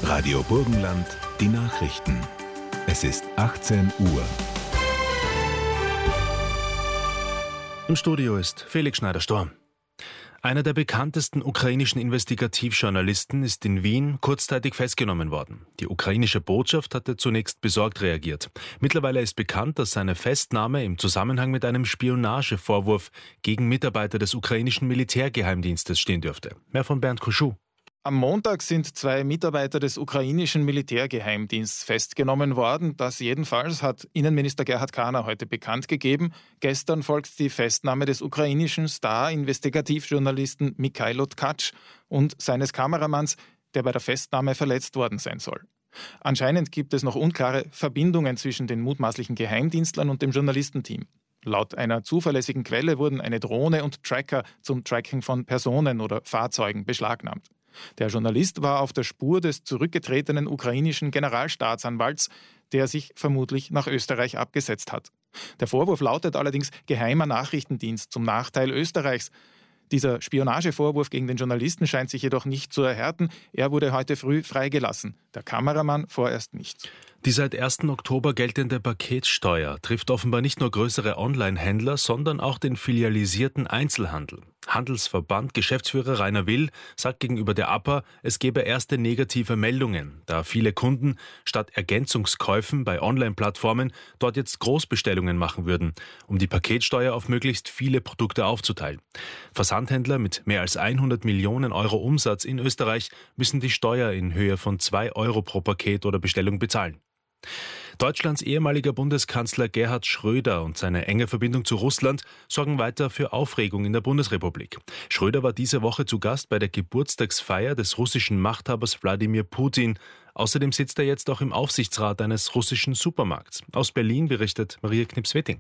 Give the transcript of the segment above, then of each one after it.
Radio Burgenland, die Nachrichten. Es ist 18 Uhr. Im Studio ist Felix Schneider-Storm. Einer der bekanntesten ukrainischen Investigativjournalisten ist in Wien kurzzeitig festgenommen worden. Die ukrainische Botschaft hatte zunächst besorgt reagiert. Mittlerweile ist bekannt, dass seine Festnahme im Zusammenhang mit einem Spionagevorwurf gegen Mitarbeiter des ukrainischen Militärgeheimdienstes stehen dürfte. Mehr von Bernd Kuschou. Am Montag sind 2 Mitarbeiter des ukrainischen Militärgeheimdienstes festgenommen worden. Das jedenfalls hat Innenminister Gerhard Kahner heute bekannt gegeben. Gestern folgt die Festnahme des ukrainischen Star-Investigativjournalisten Mikhailo Tkach und seines Kameramanns, der bei der Festnahme verletzt worden sein soll. Anscheinend gibt es noch unklare Verbindungen zwischen den mutmaßlichen Geheimdienstlern und dem Journalistenteam. Laut einer zuverlässigen Quelle wurden eine Drohne und Tracker zum Tracking von Personen oder Fahrzeugen beschlagnahmt. Der Journalist war auf der Spur des zurückgetretenen ukrainischen Generalstaatsanwalts, der sich vermutlich nach Österreich abgesetzt hat. Der Vorwurf lautet allerdings geheimer Nachrichtendienst zum Nachteil Österreichs. Dieser Spionagevorwurf gegen den Journalisten scheint sich jedoch nicht zu erhärten. Er wurde heute früh freigelassen, der Kameramann vorerst nicht. Die seit 1. Oktober geltende Paketsteuer trifft offenbar nicht nur größere Online-Händler, sondern auch den filialisierten Einzelhandel. Handelsverband Geschäftsführer Rainer Will sagt gegenüber der APA, es gebe erste negative Meldungen, da viele Kunden statt Ergänzungskäufen bei Online-Plattformen dort jetzt Großbestellungen machen würden, um die Paketsteuer auf möglichst viele Produkte aufzuteilen. Versandhändler mit mehr als 100 Millionen Euro Umsatz in Österreich müssen die Steuer in Höhe von 2 Euro pro Paket oder Bestellung bezahlen. Deutschlands ehemaliger Bundeskanzler Gerhard Schröder und seine enge Verbindung zu Russland sorgen weiter für Aufregung in der Bundesrepublik. Schröder war diese Woche zu Gast bei der Geburtstagsfeier des russischen Machthabers Wladimir Putin. Außerdem sitzt er jetzt auch im Aufsichtsrat eines russischen Supermarkts. Aus Berlin berichtet Maria Knips-Wetting.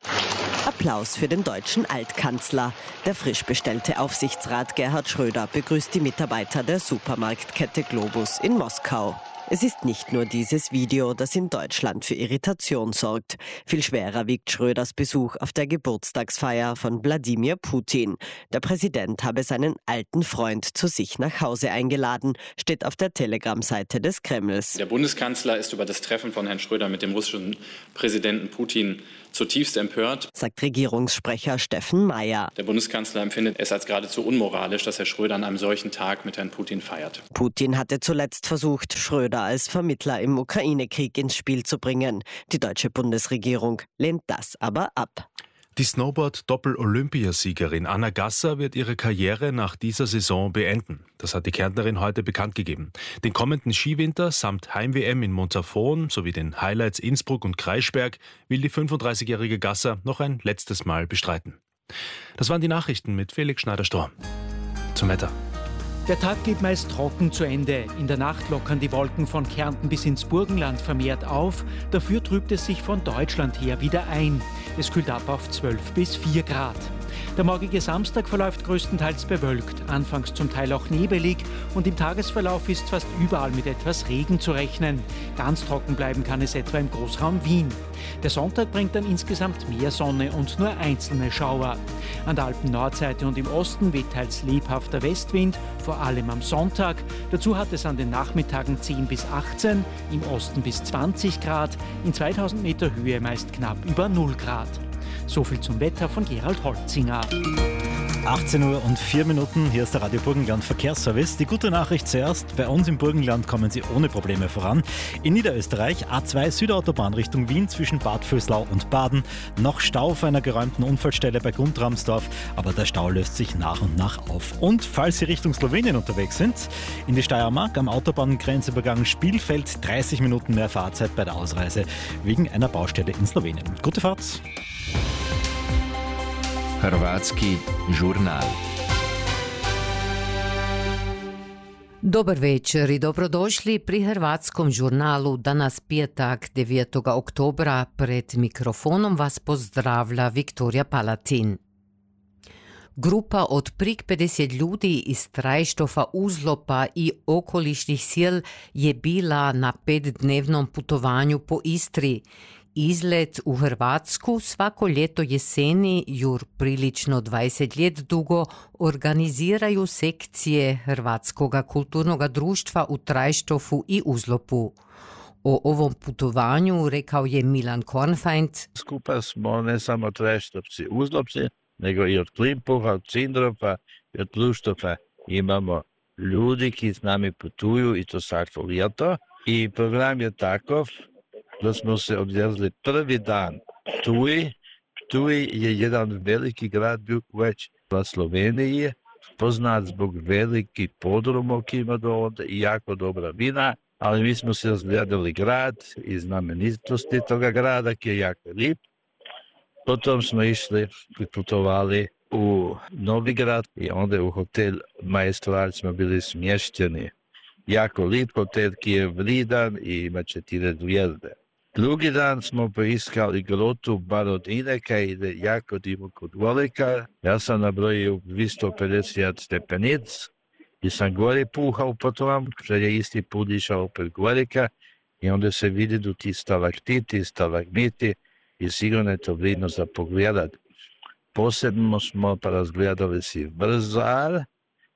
Applaus für den deutschen Altkanzler. Der frisch bestellte Aufsichtsrat Gerhard Schröder begrüßt die Mitarbeiter der Supermarktkette Globus in Moskau. Es ist nicht nur dieses Video, das in Deutschland für Irritation sorgt. Viel schwerer wiegt Schröders Besuch auf der Geburtstagsfeier von Wladimir Putin. Der Präsident habe seinen alten Freund zu sich nach Hause eingeladen, steht auf der Telegram-Seite des Kremls. Der Bundeskanzler ist über das Treffen von Herrn Schröder mit dem russischen Präsidenten Putin zutiefst empört, sagt Regierungssprecher Steffen Mayer. Der Bundeskanzler empfindet es als geradezu unmoralisch, dass Herr Schröder an einem solchen Tag mit Herrn Putin feiert. Putin hatte zuletzt versucht, Schröder als Vermittler im Ukraine-Krieg ins Spiel zu bringen. Die deutsche Bundesregierung lehnt das aber ab. Die Snowboard-Doppel-Olympiasiegerin Anna Gasser wird ihre Karriere nach dieser Saison beenden. Das hat die Kärntnerin heute bekannt gegeben. Den kommenden Skiwinter samt Heim-WM in Montafon sowie den Highlights Innsbruck und Kreisberg will die 35-jährige Gasser noch ein letztes Mal bestreiten. Das waren die Nachrichten mit Felix Schneider-Storm. Zum Wetter. Der Tag geht meist trocken zu Ende. In der Nacht lockern die Wolken von Kärnten bis ins Burgenland vermehrt auf. Dafür trübt es sich von Deutschland her wieder ein. Es kühlt ab auf 12 bis 4 Grad. Der morgige Samstag verläuft größtenteils bewölkt, anfangs zum Teil auch nebelig und im Tagesverlauf ist fast überall mit etwas Regen zu rechnen. Ganz trocken bleiben kann es etwa im Großraum Wien. Der Sonntag bringt dann insgesamt mehr Sonne und nur einzelne Schauer. An der Alpen-Nordseite und im Osten weht teils lebhafter Westwind, vor allem am Sonntag. Dazu hat es an den Nachmittagen 10 bis 18, im Osten bis 20 Grad, in 2000 Meter Höhe meist knapp über 0 Grad. So viel zum Wetter von Gerald Holzinger. 18 Uhr und 4 Minuten, hier ist der Radio Burgenland Verkehrsservice. Die gute Nachricht zuerst, bei uns im Burgenland kommen Sie ohne Probleme voran. In Niederösterreich A2 Südautobahn Richtung Wien zwischen Bad Vöslau und Baden. Noch Stau auf einer geräumten Unfallstelle bei Guntramsdorf, aber der Stau löst sich nach und nach auf. Und falls Sie Richtung Slowenien unterwegs sind, in die Steiermark am Autobahngrenzübergang Spielfeld 30 Minuten mehr Fahrzeit bei der Ausreise wegen einer Baustelle in Slowenien. Gute Fahrt! Hrvatski žurnal. Dobar večer i dobrodošli pri Hrvatskom žurnalu. Danas petak 9. oktobra. Pred mikrofonom vas pozdravlja Viktorija Palatin. Grupa od prek 50 ljudi iz Trajštofa, Uzlopa i okolišnih sil je bila na 5-dnevnom putovanju po Istri. izlet u Hrvatsku svako ljeto jeseni, jur prilično 20 let dugo, organiziraju sekcije Hrvatskoga kulturnog društva u Trajštofu i Uzlopu. O ovom putovanju rekao je Milan Kornfeind. Skupa smo ne samo Trajštovci, Uzlopci, nego i od Klimpuha, od Cindrofa i od Pluštova imamo ljudi ki s nami putuju i to svako ljeto. I program je takav da smo se odvezli prvi dan Tuj. Tuj je jedan veliki grad bio već u Sloveniji, poznat zbog velikih podruma ki ima do onda i jako dobra vina, ali mi smo se razgledali grad i znamenitosti toga grada ki je jako lijep. Potom smo išli i putovali u Novigrad i onda u hotel Maestral smo bili smješteni. Jako lijep hotel ki je vridan i ima 4 zvijezde. Drugi dan smo poiskali grotu Barodine, kaj ide jako duboko velika. Ja sam nabrojio 250 stepenic i sam gore puhao potom, što je isti put išao opet gorika i onda se vidi do ti stalaktiti, stalagmiti i sigurno je to vredno za pogledat. Posebno smo razgledali si Vrzar,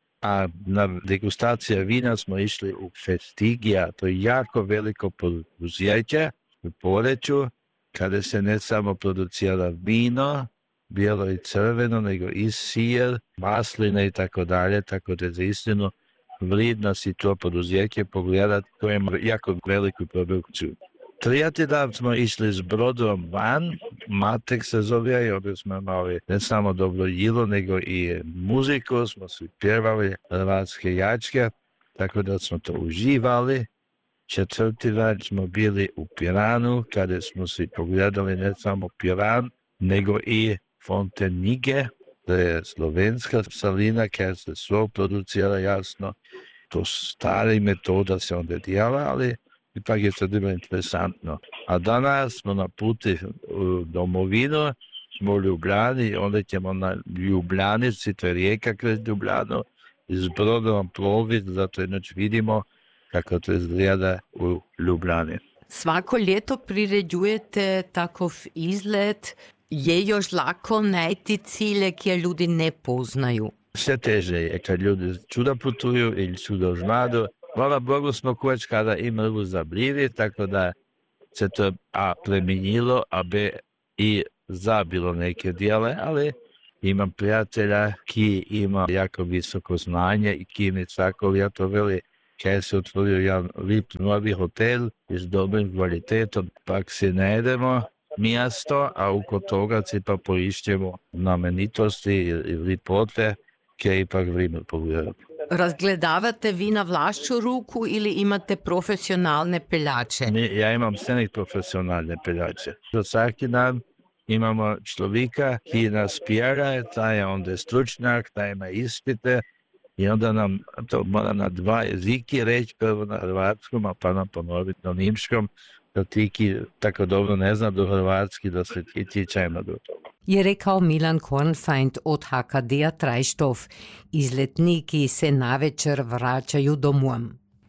a na degustacija vina smo išli u Festigija, to je jako veliko poduzeće u Poreču, kada se ne samo producira vino, bijelo i crveno, nego i sir, masline i tako dalje, tako da je zaistinu vredno si to poduzeće pogledati, koje ima jako veliku produkciju. Trijati dan smo išli s brodom van, Matek se zove, i onda smo imali ne samo dobro jelo, nego i muziku, smo svi pjevali hrvatske jačke, tako da smo to uživali. Četvrti dan smo bili u Piranu, kada smo si pogledali ne samo Piran, nego i Fontenige, to je slovenska salina, koja se svo producira jasno. To stari metoda se onda dijela, ali ipak je to bilo interesantno. A danas smo na puti u domovinu, smo u Ljubljani, onda ćemo na Ljubljanici, to je rijeka kroz Ljubljanu, i s brodom ploviti, zato jednoć vidimo kako to izgleda u Ljubljani. Svako ljeto priređujete takov izlet. Je još lako najti cilje koje ljudi ne poznaju? Sve teže je kad ljudi čuda putuju ili čuda znadu. Hvala Bogu smo koč kada imaju zablivi, tako da se to A preminilo, a B i zabilo neke dijele, ali imam prijatelja ki ima jako visoko znanje i ki mi svako ljeto veli kaj se otvorio jedan lip novi hotel s dobrim kvalitetom, pak si najdemo mjesto, a oko toga si pa poišćemo znamenitosti i lipote, kaj ipak vrijeme pogledati. Razgledavate vi na vlašću ruku ili imate profesionalne peljače? Ja imam profesionalne peljače. Za svaki dan imamo človeka, ki nas pjera, taj je onda stručnjak, taj ima ispite i onda nam to mora na 2 jeziki reći, prvo na hrvatskom, a pa nam ponoviti na nimškom, da ti ki tako dobro ne zna do hrvatski, da se ti čajma do toga. Je rekao Milan Kornfeind od HKD-a Trajštof. Izletniki se navečer vraćaju domov.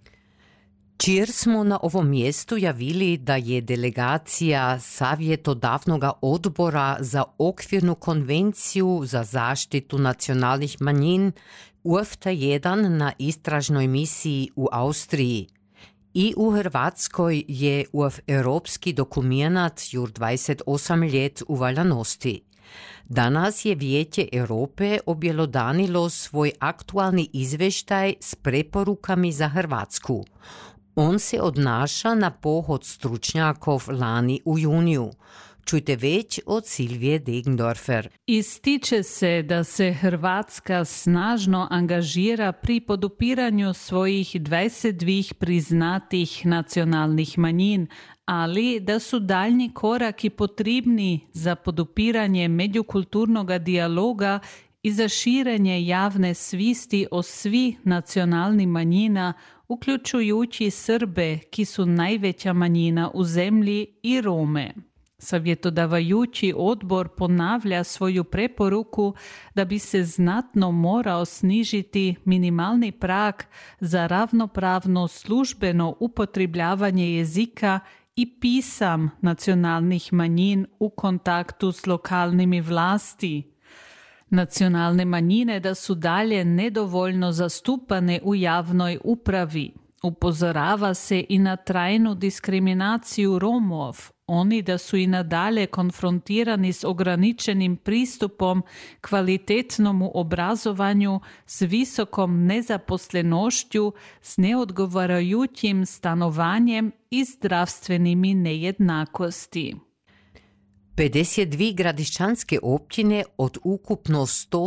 Čir smo na ovom mjestu javili da je delegacija Savjetodavnog odbora za okvirnu konvenciju za zaštitu nacionalnih manjin UFTA 1 na istražnoj misiji u Austriji. I u Hrvatskoj je UF europski dokumenat jur 28 let u valjanosti. Danas je Vijeće Europe objelodanilo svoj aktualni izveštaj s preporukami za Hrvatsku. On se odnaša na pohod stručnjakov lani u juniju. Čujte već od Silvije Degendorfer. Ističe se da se Hrvatska snažno angažira pri podupiranju svojih 22 priznatih nacionalnih manjin, ali da su daljnji koraki potrebni za podupiranje međukulturnog dijaloga i za širenje javne svisti o svi nacionalni manjina, uključujući Srbe, ki su najveća manjina u zemlji, i Rome. Savjetodavajući odbor ponavlja svoju preporuku da bi se znatno morao snižiti minimalni prag za ravnopravno službeno upotrebljavanje jezika i pisam nacionalnih manjin u kontaktu s lokalnimi vlasti. Nacionalne manjine da su dalje nedovoljno zastupane u javnoj upravi. Upozorava se i na trajnu diskriminaciju Romov. Oni da su i nadalje konfrontirani s ograničenim pristupom kvalitetnomu obrazovanju, s visokom nezaposlenošću, s neodgovarajućim stanovanjem i zdravstvenimi nejednakosti. 52 gradiščanske općine od ukupno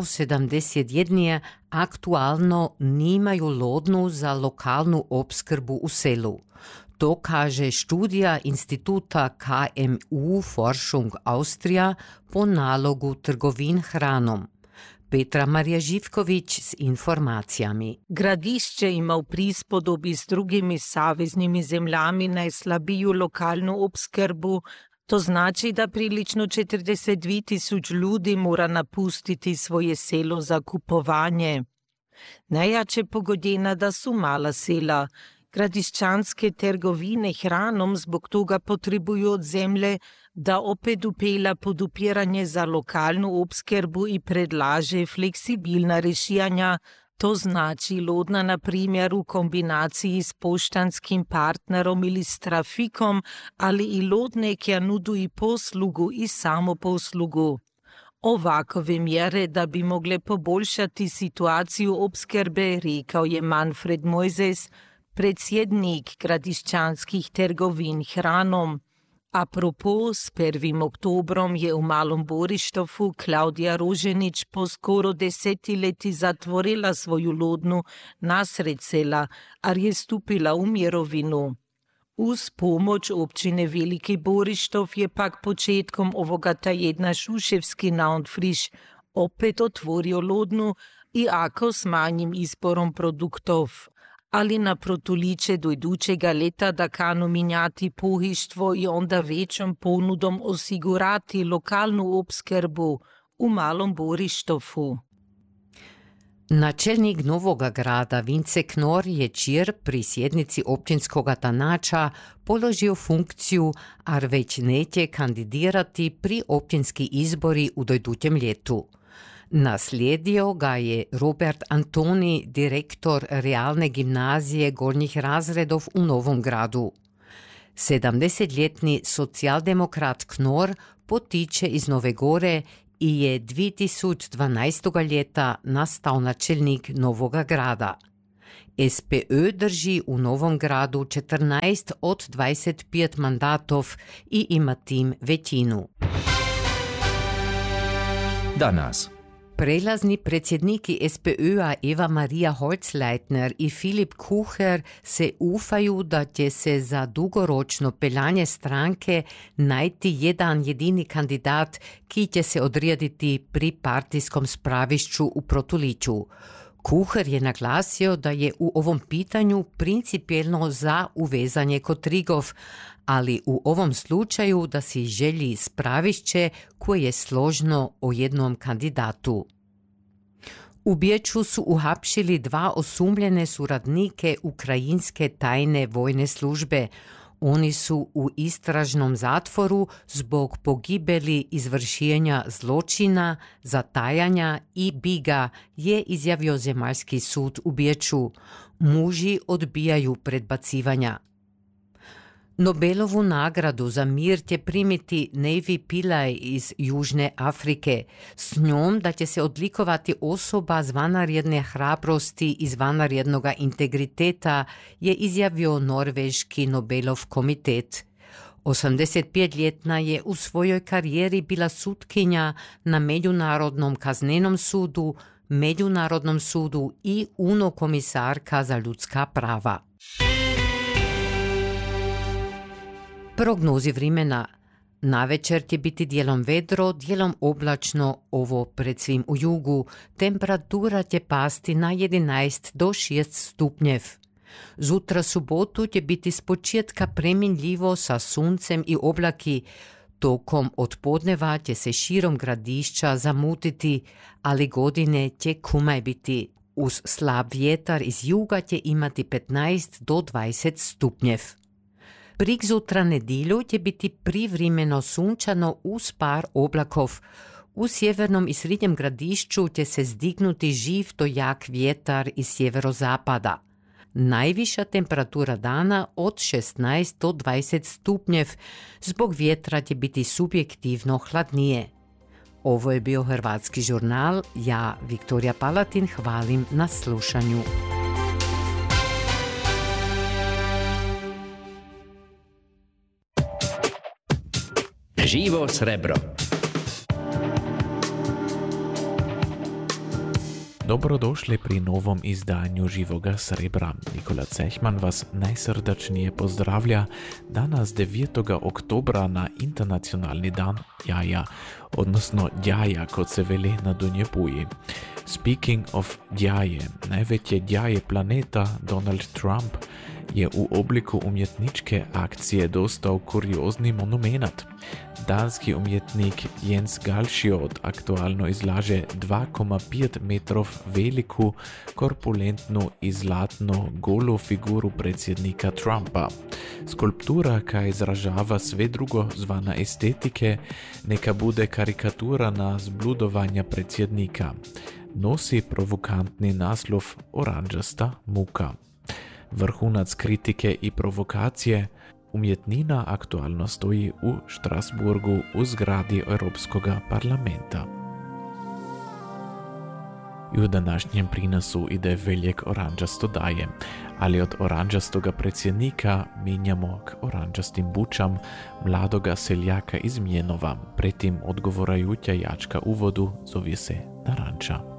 171 aktualno nimaju lodnu za lokalnu opskrbu u selu. To kaže študija instituta KMU Forschung Austria po nalogu trgovin hranom. Petra Marija Živković s informacijami. Gradišče ima v prispodobi s drugimi saveznimi zemljami najslabiju lokalnu obskrbu. To znači da prilično 42.000 ljudi mora napustiti svoje selo za kupovanje. Najjače pogodjena da su mala sela. Gradiščanske trgovine hranom zbog toga potrebuju od zemlje, da opet upela podupiranje za lokalnu obskrbu i predlaže fleksibilna rešenja. To znači lodna na primjer u kombinaciji s poštanskim partnerom ili s trafikom, ali i lodne, ki nudu i poslugu i samoposlugu. Ovakove mjere, da bi mogle poboljšati situaciju obskrbe, rekao je Manfred Mojzes, predsjednik gradiščanskih trgovin hranom. Apropo, s 1. oktobrom je v Malom Borištovu Klaudija Roženič po skoro 10 leti zatvorila svoju lodnu nasred sela, ar je stupila v mirovinu. Uz pomoć općine Veliki Borištov je pak početkom ovoga tjedna Šuševski Naundfrisch opet otvorio lodnu i ako s manjim izborom produktov. Ali naprotoliče do idućega leta da kanu minjati pohištvo i onda većom ponudom osigurati lokalnu opskrbu u Malom Borištovu. Načelnik Novoga grada Vince Knor je čir pri sjednici općinskoga tanača položio funkciju, ar već neće kandidirati pri općinski izbori u dojdućem ljetu. Naslijedio ga je Robert Antoni, direktor realne gimnazije gornjih razredov u Novom gradu. 70-ljetni socijaldemokrat Knor potiče iz Nove Gore i je 2012. ljeta nastao načelnik Novoga grada. SPÖ drži u Novom gradu 14 od 25 mandatov i ima tim većinu. Danas. Prelazni predsjedniki SPÖ-a Eva Maria Holzleitner i Filip Kucher se ufaju da će se za dugoročno peljanje stranke najti jedan jedini kandidat, ki će se odrediti pri partijskom spravišću u Protuliću. Kucher je naglasio da je u ovom pitanju principijelno za uvezanje Kotrigov, ali u ovom slučaju da si želi spravišće koje je složno o jednom kandidatu. U Bječu su uhapšili 2 osumljene suradnike ukrajinske tajne vojne službe. Oni su u istražnom zatvoru zbog pogibeli izvršenja zločina, zatajanja i biga, je izjavio Zemaljski sud u Bječu. Muži odbijaju predbacivanja. Nobelovu nagradu za mir će primiti Nevi Pillay iz Južne Afrike. S njom da će se odlikovati osoba zvanarjedne hrabrosti i zvanarjednoga integriteta, je izjavio norveški Nobelov komitet. 85-ljetna je u svojoj karijeri bila sutkinja na Međunarodnom kaznenom sudu, Međunarodnom sudu i UNO komisarka za ljudska prava. Prognozi vremena. Navečer će biti dijelom vedro, dijelom oblačno, ovo pred svim u jugu. Temperatura će pasti na 11 do 6 stupnjev. Zutra subotu će biti s početka preminljivo sa suncem i oblaki. Tokom odpodneva će se širom gradišća zamutiti, ali godine će kumaj biti. Uz slab vjetar iz juga će imati 15 do 20 stupnjev. Priksutra nedjelju će biti privremeno sunčano uz par oblakov. U sjevernom i srednjem gradišću će se zdignuti živ do jak vjetar iz sjeverozapada. Najviša temperatura dana od 16 do 20 stupnjev. Zbog vjetra će biti subjektivno hladnije. Ovo je bio Hrvatski žurnal. Ja, Viktorija Palatin, hvalim na slušanju. Živo srebro. Dobrodošli pri novom izdanju Živoga srebra. Nikola Cehman vas najsrdačnije pozdravlja danas 9. oktobra na Internacionalni dan jaja, odnosno djaja, kot se veli na Dunjebuji. Speaking of djaje, najveće djaje planeta Donald Trump je u obliku umjetničke akcije dostao kuriozni monumenat. Danski umjetnik Jens Galschiot aktualno izlaže 2,5 metrov veliku, korpulentnu i zlatno golu figuru predsjednika Trumpa. Skulptura, ka izražava sve drugo zvana estetike, neka bude karikatura na zbludovanja predsjednika. Nosi provokantni naslov Oranžasta muka. Vrhunac kritike i provokacije, umjetnina aktualno stoji u Strasburgu u zgradi Europskog parlamenta. I u današnjem prinosu ide veljek oranžasto daje, ali od oranžastoga predsjednika minjamo k oranžastim bučam mladoga seljaka iz Mjenova. Pretim odgovarajuća jačka uvodu zove se naranča.